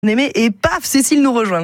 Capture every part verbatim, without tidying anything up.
Aimé et paf, Cécile nous rejoint.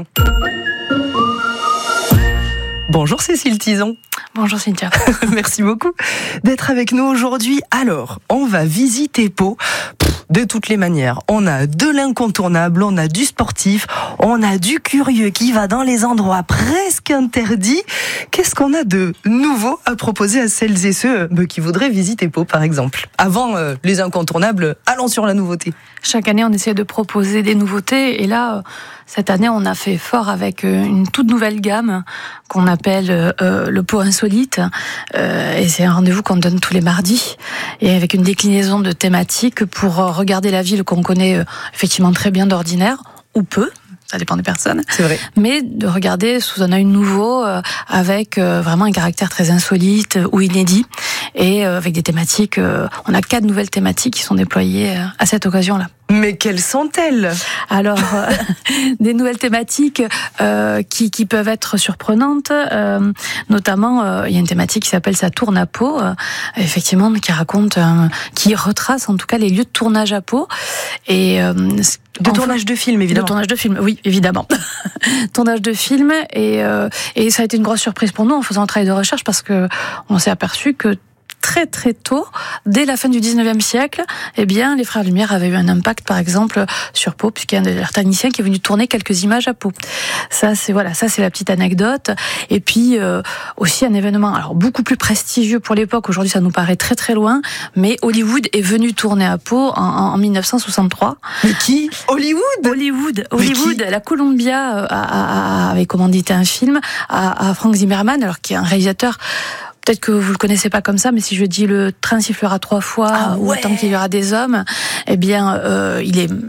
Bonjour Cécile Tison. Bonjour Cynthia. Merci beaucoup d'être avec nous aujourd'hui. Alors, on va visiter Pau de toutes les manières. On a de l'incontournable, on a du sportif, on a du curieux qui va dans les endroits presque interdits. Qu'est-ce qu'on a de nouveau à proposer à celles et ceux qui voudraient visiter Pau, par exemple? Avant euh, les incontournables, allons sur la nouveauté. Chaque année, on essaie de proposer des nouveautés. Et là, cette année, on a fait fort avec une toute nouvelle gamme qu'on appelle euh, le Pau Insolite. Euh, et c'est un rendez-vous qu'on donne tous les mardis. Et avec une déclinaison de thématiques pour regarder la ville qu'on connaît euh, effectivement très bien d'ordinaire, ou peu. Ça dépend des personnes. C'est vrai. Mais de regarder sous un œil nouveau, euh, avec euh, vraiment un caractère très insolite euh, ou inédit, et euh, avec des thématiques. Euh, on a quatre nouvelles thématiques qui sont déployées euh, à cette occasion-là. Mais quelles sont-elles? Alors, euh, des nouvelles thématiques euh, qui, qui peuvent être surprenantes. Euh, notamment, euh, il y a une thématique qui s'appelle Ça tourne à Pau, euh, effectivement, qui raconte, euh, qui retrace en tout cas les lieux de tournage à Pau. Et euh, de tournage de film, évidemment. De tournage de film, oui, évidemment. Tournage de film, et euh, et ça a été une grosse surprise pour nous en faisant un travail de recherche, parce que on s'est aperçu que très très tôt, dès la fin du dix-neuvième siècle, eh bien, les Frères Lumière avaient eu un impact, par exemple, sur Pau, puisqu'il y a un de leurs techniciens qui est venu tourner quelques images à Pau. Ça, c'est voilà, ça c'est la petite anecdote. Et puis euh, aussi un événement, alors beaucoup plus prestigieux pour l'époque. Aujourd'hui, ça nous paraît très très loin, mais Hollywood est venu tourner à Pau en, en, en dix-neuf cent soixante-trois. Mais qui? Hollywood? Hollywood, Hollywood. La Columbia a, a, a, avait commandité un film à, à Frank Zimmerman, alors qui est un réalisateur. Peut-être que vous le connaissez pas comme ça, mais si je dis Le train sifflera trois fois, ah ouais. Ou Tant qu'il y aura des hommes, eh bien, euh, il est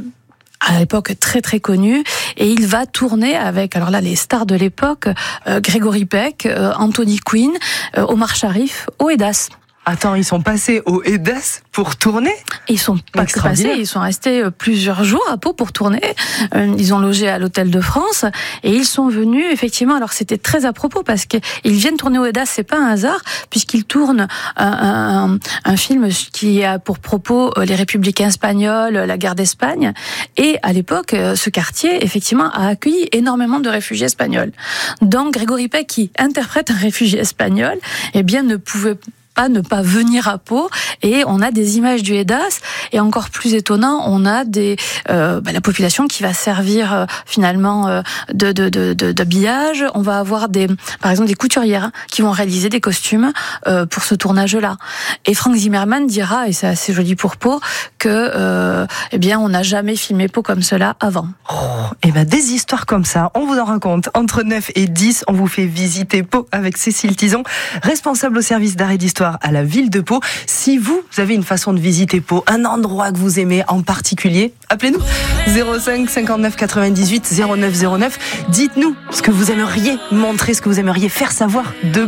à l'époque très très connu, et il va tourner avec, alors là, les stars de l'époque, euh, Gregory Peck, euh, Anthony Quinn, euh, Omar Sharif, au Edas. Attends, ils sont passés au Edas pour tourner? Ils sont pas que passés, ils sont restés plusieurs jours à Pau pour tourner. Ils ont logé à l'Hôtel de France, et ils sont venus, effectivement, alors c'était très à propos, parce qu'ils viennent tourner au Edas, c'est pas un hasard, puisqu'ils tournent un, un, un film qui a pour propos les républicains espagnols, la guerre d'Espagne. Et à l'époque, ce quartier, effectivement, a accueilli énormément de réfugiés espagnols. Donc, Gregory Peck, qui interprète un réfugié espagnol, eh bien, ne pouvait pas ne pas venir à Pau, et on a des images du Edas, et encore plus étonnant, on a des euh, bah, la population qui va servir euh, finalement euh, de, de, de, de d'habillage. On va avoir des, par exemple, des couturières qui vont réaliser des costumes euh, pour ce tournage-là. Et Frank Zimmerman dira, et c'est assez joli pour Pau, que euh, eh bien on n'a jamais filmé Pau comme cela avant. Oh, et ben des histoires comme ça, on vous en raconte entre neuf et dix. On vous fait visiter Pau avec Cécile Tison, responsable au service d'art et d'histoire à la ville de Pau. Si vous avez une façon de visiter Pau, un endroit que vous aimez en particulier, appelez-nous zéro cinq cinquante-neuf quatre-vingt-dix-huit zéro neuf zéro neuf. Dites-nous ce que vous aimeriez montrer, ce que vous aimeriez faire savoir de